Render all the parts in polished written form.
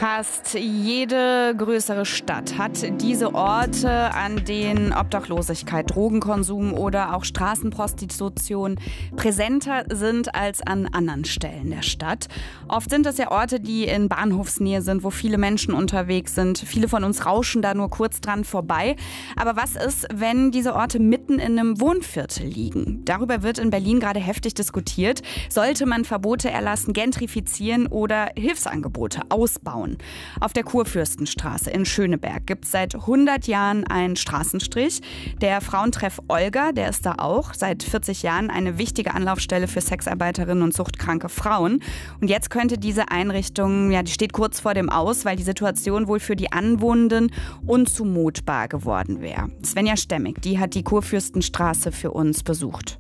Fast jede größere Stadt hat diese Orte, an denen Obdachlosigkeit, Drogenkonsum oder auch Straßenprostitution präsenter sind als an anderen Stellen der Stadt. Oft sind es ja Orte, die in Bahnhofsnähe sind, wo viele Menschen unterwegs sind. Viele von uns rauschen da nur kurz dran vorbei. Aber was ist, wenn diese Orte mitten in einem Wohnviertel liegen? Darüber wird in Berlin gerade heftig diskutiert. Sollte man Verbote erlassen, gentrifizieren oder Hilfsangebote ausbauen? Auf der Kurfürstenstraße in Schöneberg gibt es seit 100 Jahren einen Straßenstrich. Der Frauentreff Olga, der ist da auch seit 40 Jahren eine wichtige Anlaufstelle für Sexarbeiterinnen und suchtkranke Frauen. Und jetzt könnte diese Einrichtung, die steht kurz vor dem Aus, weil die Situation wohl für die Anwohnenden unzumutbar geworden wäre. Svenja Stemmig, die hat die Kurfürstenstraße für uns besucht.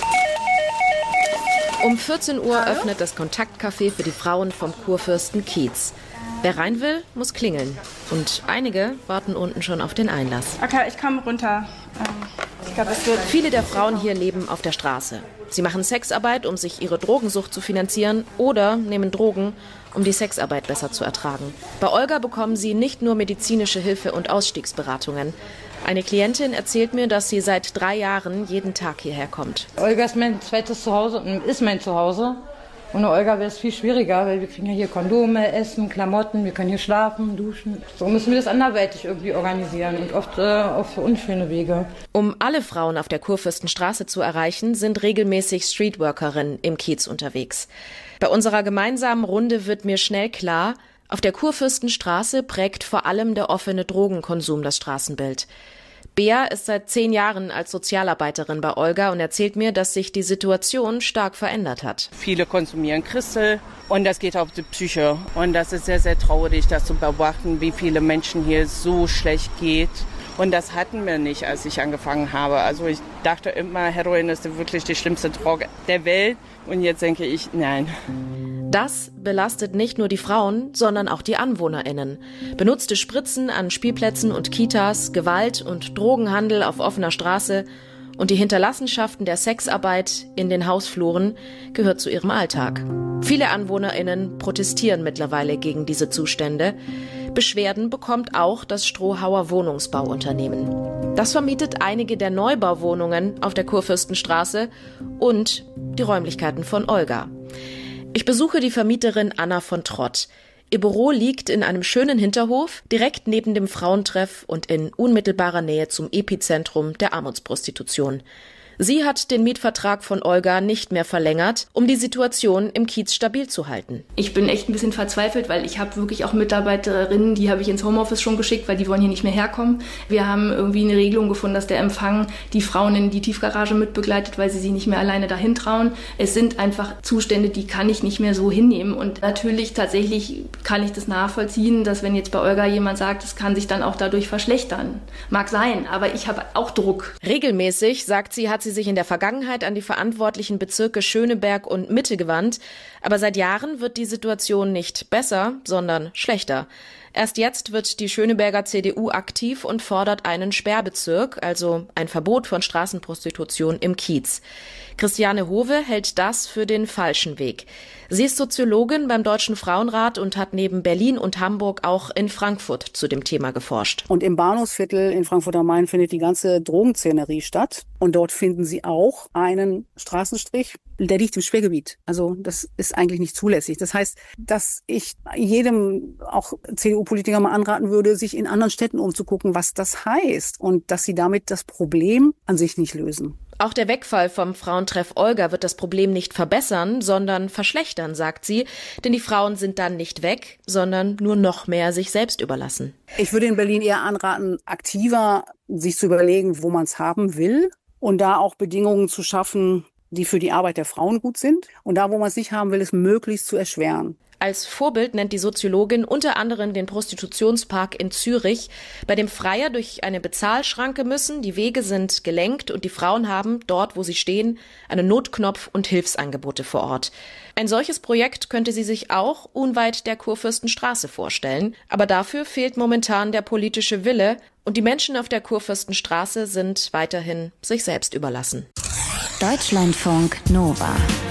Um 14 Uhr öffnet das Kontaktcafé für die Frauen vom Kurfürstenkiez. Wer rein will, muss klingeln. Und einige warten unten schon auf den Einlass. Okay, ich komme runter. Ich glaube, es wird. Viele der Frauen hier leben auf der Straße. Sie machen Sexarbeit, um sich ihre Drogensucht zu finanzieren, oder nehmen Drogen, um die Sexarbeit besser zu ertragen. Bei Olga bekommen sie nicht nur medizinische Hilfe und Ausstiegsberatungen. Eine Klientin erzählt mir, dass sie seit 3 Jahren jeden Tag hierher kommt. Olga ist mein zweites Zuhause und ist mein Zuhause. Ohne Olga wäre es viel schwieriger, weil wir kriegen ja hier Kondome, Essen, Klamotten, wir können hier schlafen, duschen. So müssen wir das anderweitig irgendwie organisieren und oft auf für unschöne Wege. Um alle Frauen auf der Kurfürstenstraße zu erreichen, sind regelmäßig Streetworkerinnen im Kiez unterwegs. Bei unserer gemeinsamen Runde wird mir schnell klar, auf der Kurfürstenstraße prägt vor allem der offene Drogenkonsum das Straßenbild. Bea ist seit 10 Jahren als Sozialarbeiterin bei Olga und erzählt mir, dass sich die Situation stark verändert hat. Viele konsumieren Crystal und das geht auf die Psyche. Und das ist sehr, sehr traurig, das zu beobachten, wie viele Menschen hier so schlecht geht. Und das hatten wir nicht, als ich angefangen habe. Also ich dachte immer, Heroin ist wirklich die schlimmste Droge der Welt. Und jetzt denke ich, nein. Das belastet nicht nur die Frauen, sondern auch die AnwohnerInnen. Benutzte Spritzen an Spielplätzen und Kitas, Gewalt und Drogenhandel auf offener Straße und die Hinterlassenschaften der Sexarbeit in den Hausfluren gehört zu ihrem Alltag. Viele AnwohnerInnen protestieren mittlerweile gegen diese Zustände. Beschwerden bekommt auch das Strohauer Wohnungsbauunternehmen. Das vermietet einige der Neubauwohnungen auf der Kurfürstenstraße und die Räumlichkeiten von Olga. Ich besuche die Vermieterin Anna von Trott. Ihr Büro liegt in einem schönen Hinterhof, direkt neben dem Frauentreff und in unmittelbarer Nähe zum Epizentrum der Armutsprostitution. Sie hat den Mietvertrag von Olga nicht mehr verlängert, um die Situation im Kiez stabil zu halten. Ich bin echt ein bisschen verzweifelt, weil ich habe wirklich auch Mitarbeiterinnen, die habe ich ins Homeoffice schon geschickt, weil die wollen hier nicht mehr herkommen. Wir haben irgendwie eine Regelung gefunden, dass der Empfang die Frauen in die Tiefgarage mitbegleitet, weil sie sich nicht mehr alleine dahin trauen. Es sind einfach Zustände, die kann ich nicht mehr so hinnehmen. Und natürlich tatsächlich kann ich das nachvollziehen, dass wenn jetzt bei Olga jemand sagt, es kann sich dann auch dadurch verschlechtern. Mag sein, aber ich habe auch Druck. Regelmäßig, sagt sie, hat sie sich in der Vergangenheit an die verantwortlichen Bezirke Schöneberg und Mitte gewandt. Aber seit Jahren wird die Situation nicht besser, sondern schlechter. Erst jetzt wird die Schöneberger CDU aktiv und fordert einen Sperrbezirk, also ein Verbot von Straßenprostitution im Kiez. Christiane Hove hält das für den falschen Weg. Sie ist Soziologin beim Deutschen Frauenrat und hat neben Berlin und Hamburg auch in Frankfurt zu dem Thema geforscht. Und im Bahnhofsviertel in Frankfurt am Main findet die ganze Drogenszenerie statt. Und dort finden Sie auch einen Straßenstrich, der liegt im Sperrgebiet. Also das ist eigentlich nicht zulässig. Das heißt, dass ich jedem, auch CDU-Politiker, mal anraten würde, sich in anderen Städten umzugucken, was das heißt. Und dass sie damit das Problem an sich nicht lösen. Auch der Wegfall vom Frauentreff Olga wird das Problem nicht verbessern, sondern verschlechtern, sagt sie. Denn die Frauen sind dann nicht weg, sondern nur noch mehr sich selbst überlassen. Ich würde in Berlin eher anraten, aktiver sich zu überlegen, wo man es haben will. Und da auch Bedingungen zu schaffen, die für die Arbeit der Frauen gut sind. Und da, wo man es nicht haben will, es möglichst zu erschweren. Als Vorbild nennt die Soziologin unter anderem den Prostitutionspark in Zürich, bei dem Freier durch eine Bezahlschranke müssen, die Wege sind gelenkt und die Frauen haben, dort wo sie stehen, einen Notknopf und Hilfsangebote vor Ort. Ein solches Projekt könnte sie sich auch unweit der Kurfürstenstraße vorstellen, aber dafür fehlt momentan der politische Wille und die Menschen auf der Kurfürstenstraße sind weiterhin sich selbst überlassen. Deutschlandfunk Nova